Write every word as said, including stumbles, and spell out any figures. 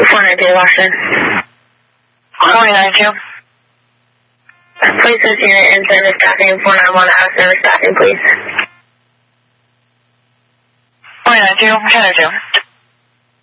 four nine two, Washington. four nine two. Please this unit in service staffing, four nine one out of service staffing, please. four nine two, what can I do?